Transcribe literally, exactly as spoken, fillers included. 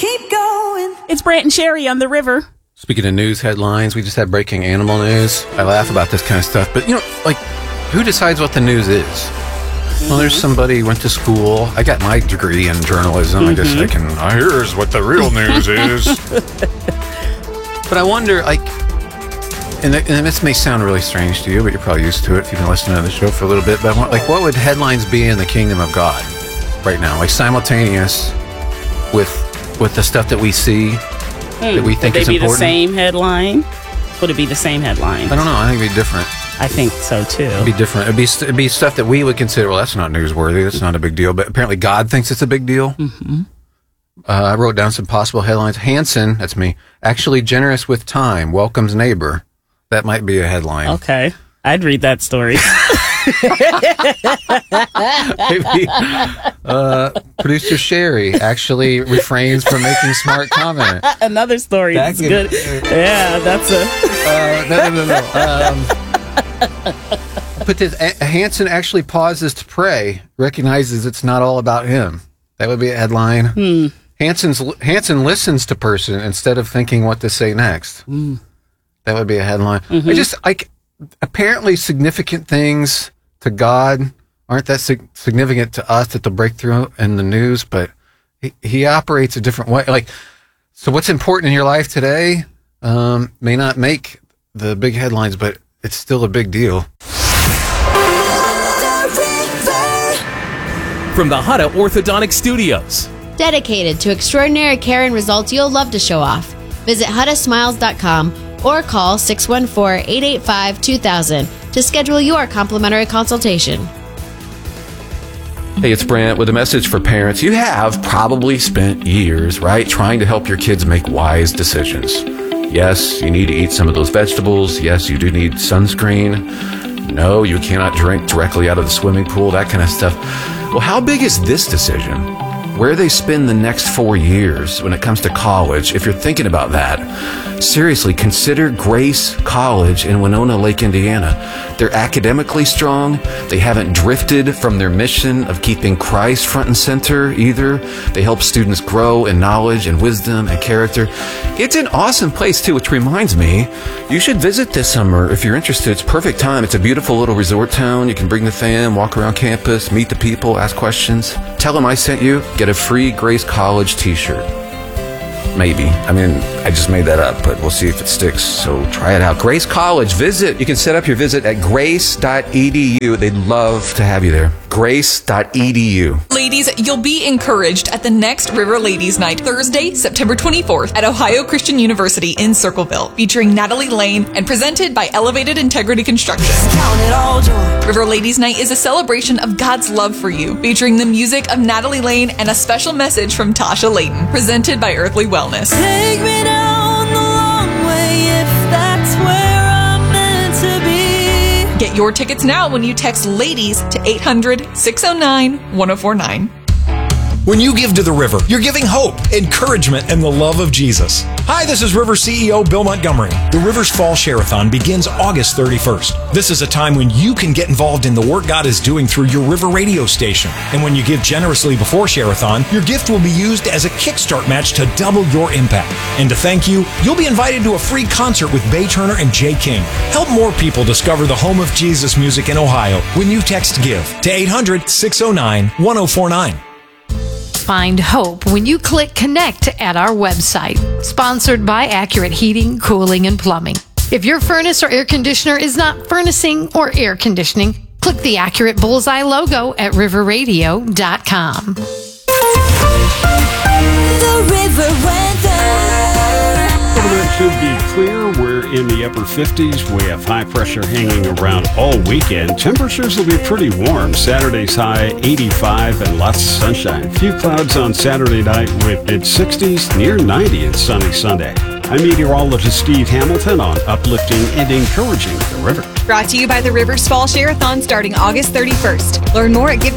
keep going. It's Brant and Sherry on the river. Speaking of news headlines, we just had breaking animal news. I laugh about this kind of stuff, but you know, like, who decides what the news is? Mm-hmm. Well, there's somebody who went to school. I got my degree in journalism. Mm-hmm. I guess I can, oh, here's what the real news is. But I wonder, like, and, th- and this may sound really strange to you, but you're probably used to it if you've been listening to the show for a little bit, but I want, like, what would headlines be in the kingdom of God right now? Like, simultaneous with with the stuff that we see, hmm. that we think would is important? Would they be the same headline? Would it be the same headline? I don't know. I think it'd be different. I think so, too. It'd be different. It'd be, it'd be stuff that we would consider, well, that's not newsworthy. That's not a big deal. But apparently God thinks it's a big deal. Mm-hmm. Uh, I wrote down some possible headlines. Hanson, that's me, actually generous with time, welcomes neighbor. That might be a headline. Okay. I'd read that story. Maybe, uh, producer Sherry actually refrains from making smart comment. Another story. That's good. Yeah, that's a... Uh, no, no, no, no. Um, but this, Hanson actually pauses to pray, recognizes it's not all about him. That would be a headline. Hmm. Hanson's, Hanson listens to person instead of thinking what to say next. Hmm. That would be a headline. Mm-hmm. I just, like, apparently significant things to God aren't that sig- significant to us that they'll break through in the news, but he, he operates a different way. Like, so what's important in your life today um, may not make the big headlines, but it's still a big deal. From the Hutta Orthodontic Studios. Dedicated to extraordinary care and results you'll love to show off. Visit hutta smiles dot com or call six one four, eight eight five, two thousand to schedule your complimentary consultation. Hey, it's Brant with a message for parents. You have probably spent years, right, trying to help your kids make wise decisions. Yes, you need to eat some of those vegetables. Yes, you do need sunscreen. No, you cannot drink directly out of the swimming pool, that kind of stuff. Well, how big is this decision? Where they spend the next four years when it comes to college, if you're thinking about that, seriously, consider Grace College in Winona Lake, Indiana. They're academically strong. They haven't drifted from their mission of keeping Christ front and center either. They help students grow in knowledge and wisdom and character. It's an awesome place, too, which reminds me, you should visit this summer if you're interested. It's perfect time. It's a beautiful little resort town. You can bring the fam, walk around campus, meet the people, ask questions. Tell them I sent you. Get a free Grace College t-shirt. Maybe. I mean, I just made that up, but we'll see if it sticks. So try it out. Grace College. Visit. You can set up your visit at grace dot e d u. They'd love to have you there. grace dot e d u. Ladies, you'll be encouraged at the next River Ladies Night, Thursday, September twenty-fourth at Ohio Christian University in Circleville, featuring Natalie Lane and presented by Elevated Integrity Construction. Count it all joy. River Ladies Night is a celebration of God's love for you, featuring the music of Natalie Lane and a special message from Tasha Layton, presented by Earthly Wellness. Take me down the long way if that's where I'm meant to be. Get your tickets now when you text LADIES to eight hundred, six oh nine, one oh four nine. When you give to the river, you're giving hope, encouragement, and the love of Jesus. Hi, this is River C E O Bill Montgomery. The River's Fall Share-a-thon begins August thirty-first. This is a time when you can get involved in the work God is doing through your River radio station. And when you give generously before Share-a-thon, your gift will be used as a kickstart match to double your impact. And to thank you, you'll be invited to a free concert with Bay Turner and Jay King. Help more people discover the home of Jesus music in Ohio when you text GIVE to eight hundred, six oh nine, one oh four nine. Find hope when you click connect at our website. Sponsored by Accurate Heating, Cooling, and Plumbing. If your furnace or air conditioner is not furnacing or air conditioning, click the Accurate Bullseye logo at river radio dot com. The river weather. It should be clear. We're in the upper fifties. We have high pressure hanging around all weekend. Temperatures will be pretty warm. Saturday's high eighty-five and lots of sunshine. Few clouds on Saturday night with mid-sixties, near ninety and sunny Sunday. I'm meteorologist Steve Hamilton on uplifting and encouraging the river. Brought to you by the River's Fall Share-a-thon starting August thirty-first. Learn more at give